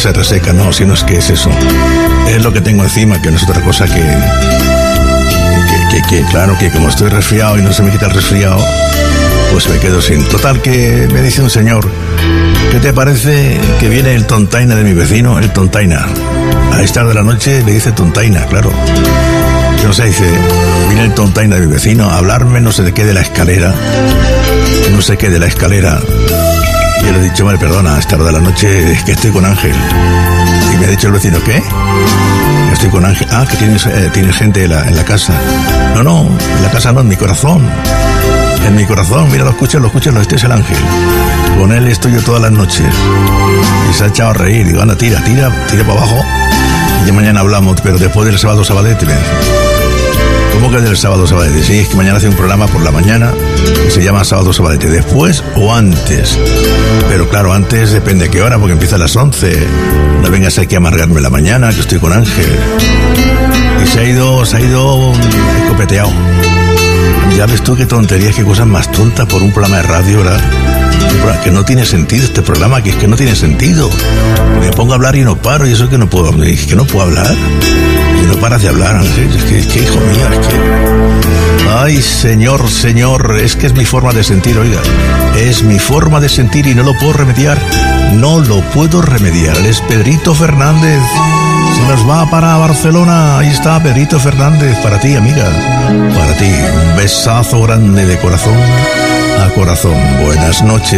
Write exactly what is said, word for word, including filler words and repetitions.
se reseca, no, si no es que es eso. Es lo que tengo encima, que no es otra cosa que... Que, que, que claro, que como estoy resfriado y no se me quita el resfriado, pues me quedo sin. Total, que me dice un señor, ¿qué te parece que viene el tontaina de mi vecino, el tontaina? A esta hora de la noche le dice tontaina, claro. Yo no sé, dice, viene el tontaina de mi vecino a hablarme no sé de qué de la escalera, no sé qué de la escalera. Y yo le he dicho, vale, perdona, a esta hora de la noche es que estoy con Ángel. Y me ha dicho el vecino, ¿qué? Estoy con Ángel. Ah, que tienes, eh, tienes gente en la, en la casa. No, no, en la casa no, en mi corazón. En mi corazón, mira, lo escuchas, lo escuchas, este es el Ángel. Con él estoy yo todas las noches. Y se ha echado a reír. Digo, anda, tira, tira, tira para abajo. Y ya mañana hablamos, pero después del sábado sabadete. ¿Cómo que del sábado sabadete? Sí, es que mañana hace un programa por la mañana que se llama Sábado Sabadete. ¿Después o antes? Pero claro, antes depende de qué hora, porque empieza a las once. No vengas aquí a amargarme la mañana, que estoy con Ángel. Y se ha ido, se ha ido escopeteado. Ya ves tú qué tonterías, qué cosas más tontas por un programa de radio, ¿verdad? Que no tiene sentido este programa, que es que no tiene sentido. Me pongo a hablar y no paro, y eso es que no puedo, es que no puedo hablar. Y no paras de hablar, Ángel. Es que, es que, hijo mío, es que... Ay, señor, señor, es que es mi forma de sentir, oiga. Es mi forma de sentir y no lo puedo remediar. No lo puedo remediar. Es Pedrito Fernández. Se nos va para Barcelona. Ahí está Pedrito Fernández. Para ti, amiga. Para ti. Un besazo grande de corazón a corazón. Buenas noches.